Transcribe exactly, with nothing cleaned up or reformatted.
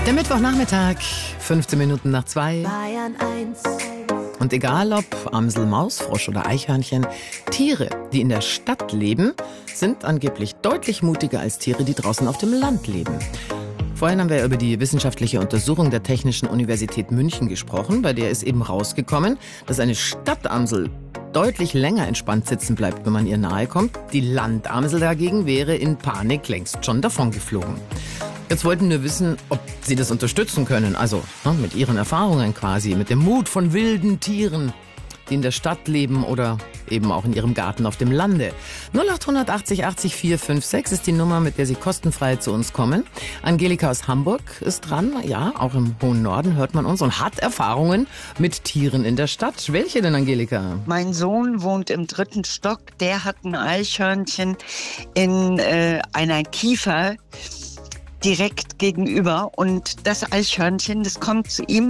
Der Mittwochnachmittag, fünfzehn Minuten nach zwei. Bayern eins. Und egal ob Amsel, Maus, Frosch oder Eichhörnchen, Tiere, die in der Stadt leben, sind angeblich deutlich mutiger als Tiere, die draußen auf dem Land leben. Vorhin haben wir über die wissenschaftliche Untersuchung der Technischen Universität München gesprochen. Bei der ist eben rausgekommen, dass eine Stadtamsel deutlich länger entspannt sitzen bleibt, wenn man ihr nahe kommt. Die Landamsel dagegen wäre in Panik längst schon davongeflogen. Jetzt wollten wir wissen, ob Sie das unterstützen können. Also ne, mit Ihren Erfahrungen quasi, mit dem Mut von wilden Tieren, die in der Stadt leben oder eben auch in Ihrem Garten auf dem Lande. null acht achtzig achtzig vier fünf sechs ist die Nummer, mit der Sie kostenfrei zu uns kommen. Angelika aus Hamburg ist dran. Ja, auch im hohen Norden hört man uns und hat Erfahrungen mit Tieren in der Stadt. Welche denn, Angelika? Mein Sohn wohnt im dritten Stock. Der hat ein Eichhörnchen in äh, einer Kiefer direkt gegenüber. Und das Eichhörnchen, das kommt zu ihm